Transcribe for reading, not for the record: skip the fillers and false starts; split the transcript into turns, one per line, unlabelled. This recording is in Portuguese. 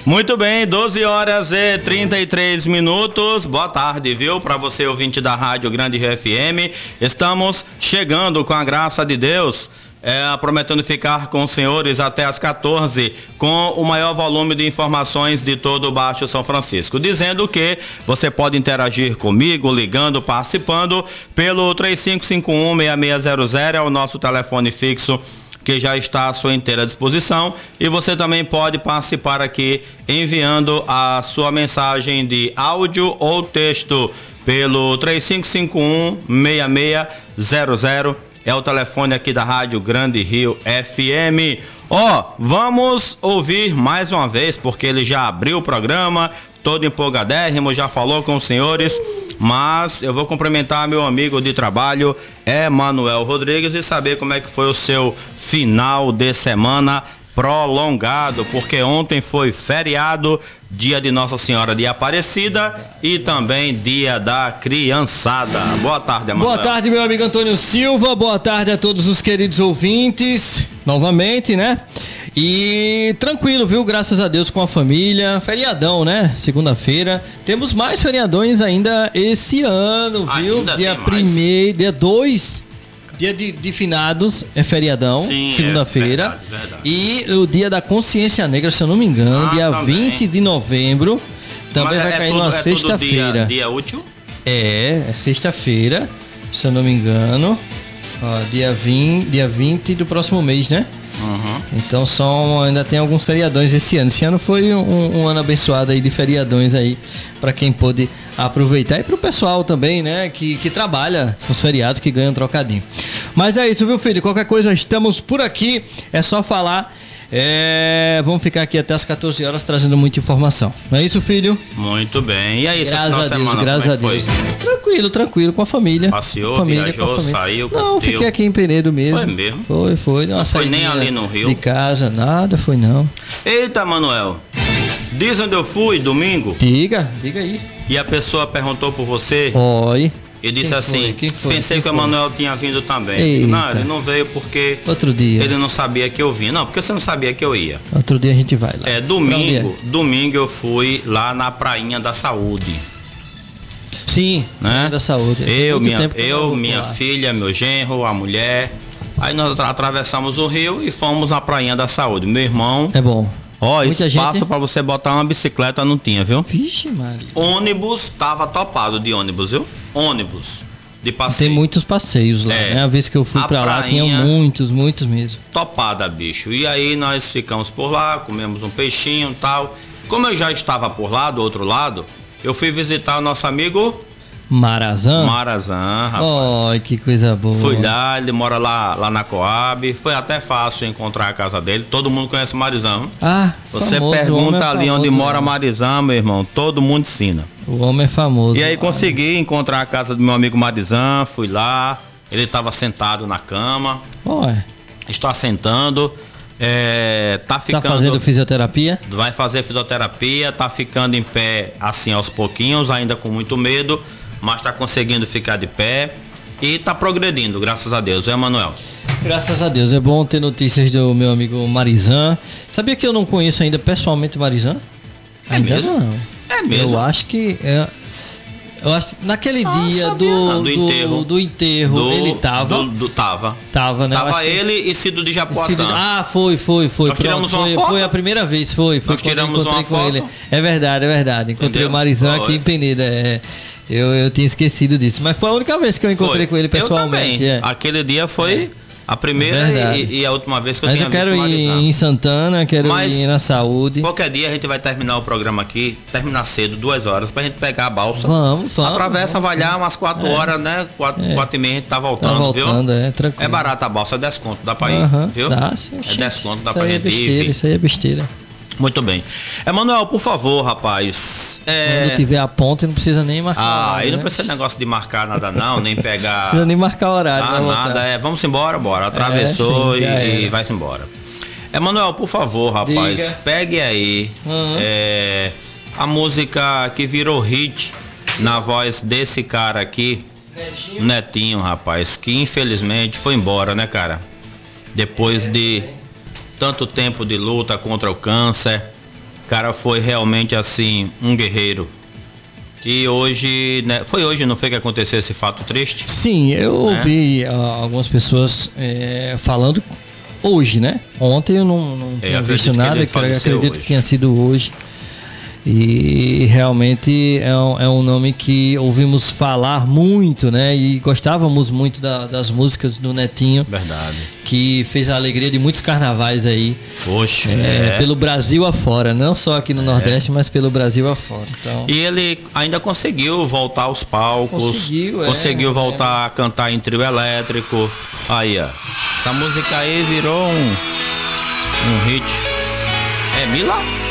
Muito bem, 12 horas e 33 minutos. Boa tarde, viu? Para você, ouvinte da Rádio Grande Rio FM. Estamos chegando com a graça de Deus, prometendo ficar com os senhores até as 14, com o maior volume de informações de todo o Baixo São Francisco. Dizendo que você pode interagir comigo, ligando, participando pelo 3551-6600, é o nosso telefone fixo, que já está à sua inteira disposição, e você também pode participar aqui enviando a sua mensagem de áudio ou texto pelo 3551-6600, é o telefone aqui da Rádio Grande Rio FM. Vamos ouvir mais uma vez, porque ele já abriu o programa, todo empolgadérrimo, já falou com os senhores, mas eu vou cumprimentar meu amigo de trabalho, Emanuel Rodrigues, e saber como é que foi o seu final de semana prolongado, porque ontem foi feriado, dia de Nossa Senhora de Aparecida e também dia da criançada. Boa tarde, Emanuel.
Boa tarde, meu amigo Antônio Silva, boa tarde a todos os queridos ouvintes, novamente, né? E tranquilo, viu? Graças a Deus, com a família. Feriadão, né? Segunda-feira. Temos mais feriadões ainda esse ano, viu?
Ainda
dia
tem mais.
1º, dia 2, dia de finados é feriadão. Sim, segunda-feira.
Verdade.
E o dia da Consciência Negra, se eu não me engano, dia também. 20 de novembro. Também vai cair numa sexta-feira.
Dia útil?
É sexta-feira, se eu não me engano. Dia 20 do próximo mês, né?
Uhum.
Então ainda tem alguns feriadões esse ano. Esse ano foi um ano abençoado aí de feriadões aí para quem pôde aproveitar, e pro pessoal também, né, que trabalha nos feriados, que ganha um trocadinho. Mas é isso, viu, filho? Qualquer coisa, estamos por aqui, é só falar. Vamos ficar aqui até as 14 horas trazendo muita informação. Não é isso, filho?
Muito bem. E aí,
graças a Deus. Tranquilo, com a família.
Passeou,
família,
viajou, saiu,
não,
curtiu.
Fiquei aqui em Penedo mesmo.
Foi mesmo?
Foi.
Não foi nem ali no Rio?
De casa, nada, foi não.
Eita, Manuel, diz onde eu fui domingo?
Diga aí.
E a pessoa perguntou por você?
Oi.
E disse
Quem foi?
Pensei que o Emanuel tinha vindo também.
Eita.
Não, ele não veio porque
outro dia
ele não sabia que eu vinha. Não, porque você não sabia que eu ia.
Outro dia a gente vai lá.
Domingo eu fui lá na Prainha da Saúde.
Sim,
né?
Prainha da Saúde.
Minha filha, meu genro, a mulher. Aí nós atravessamos o rio e fomos à Prainha da Saúde. Meu irmão.
É bom.
Espaço pra você botar uma bicicleta não tinha, viu?
Vixe, Maria.
Ônibus, tava topado de ônibus, viu? Ônibus de passeio.
Tem muitos passeios lá, né? A vez que eu fui pra lá, tinha muitos mesmo.
Topada, bicho. E aí nós ficamos por lá, comemos um peixinho e tal. Como eu já estava por lá, do outro lado, eu fui visitar o nosso amigo
Marazan,
rapaz.
Oh, que coisa boa.
Fui lá, ele mora lá na Coab. Foi até fácil encontrar a casa dele. Todo mundo conhece Marizão. Você
famoso,
pergunta ali onde mora Marizão, meu irmão, todo mundo ensina.
O homem é famoso.
E aí consegui encontrar a casa do meu amigo Marizão, fui lá. Ele estava sentado na cama. Está sentando. Tá
fazendo fisioterapia?
Vai fazer fisioterapia, tá ficando em pé assim aos pouquinhos, ainda com muito medo, mas tá conseguindo ficar de pé e tá progredindo, graças a Deus, Emanuel.
Graças a Deus, é bom ter notícias do meu amigo Marizan. Sabia que eu não conheço ainda pessoalmente o Marizan?
Ainda mesmo?
Não.
É mesmo?
Eu acho que naquele dia do enterro, ele tava. Tava, né?
Tava ele e Cido de Japoatã.
Foi.
Nós tiramos uma foto?
Foi a primeira vez, foi.
Nós tiramos uma foto?
Ele. É verdade. Encontrei o Marizan aqui em Peneda. Eu tinha esquecido disso, mas foi a única vez que eu encontrei com ele pessoalmente.
Eu também. Aquele dia foi a primeira e a última vez que eu tinha visto o Marizan.
Mas eu quero ir em Santana, ir na Saúde.
Qualquer dia a gente vai terminar o programa aqui, terminar cedo, 2 horas, pra gente pegar a balsa.
Vamos.
Atravessa, vai lá umas 4 horas, né? 4 e meia a gente tá voltando, viu?
Tranquilo.
É barato a balsa, é desconto, dá pra ir, viu?
É
desconto, dá pra gente ir.
Isso aí é besteira.
Muito bem. Emanuel, por favor, rapaz.
Quando tiver a ponte, não precisa nem marcar.
Aí não precisa de negócio de marcar nada não, nem pegar.
Não precisa nem marcar o horário.
Nada, vamos embora, bora. Atravessou e vai-se embora. Emanuel, por favor, rapaz, pegue aí a música que virou hit na voz desse cara aqui, Netinho, rapaz, que infelizmente foi embora, né, cara? Depois de tanto tempo de luta contra o câncer, Cara, foi realmente assim, um guerreiro. E hoje, né, foi hoje, não foi que aconteceu esse fato triste?
Sim, eu ouvi algumas pessoas falando hoje, né? Ontem eu não tinha visto nada, eu acredito que tenha sido hoje. E realmente é um nome que ouvimos falar muito, né? E gostávamos muito das músicas do Netinho.
Verdade.
Que fez a alegria de muitos carnavais aí.
Poxa,
pelo Brasil afora, não só aqui no Nordeste, mas pelo Brasil afora. Então...
E ele ainda conseguiu voltar aos palcos. Conseguiu voltar a cantar em trio elétrico. Aí, ó. Essa música aí virou um hit. É Mila?